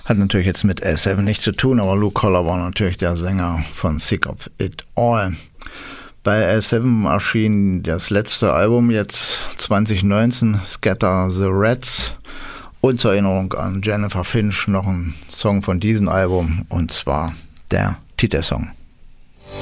Hat natürlich jetzt mit L7 nichts zu tun, aber Luke Collar war natürlich der Sänger von Sick of It All. Bei L7 erschien das letzte Album jetzt 2019, Scatter the Rats. Und zur Erinnerung an Jennifer Finch noch ein Song von diesem Album, und zwar der Titelsong.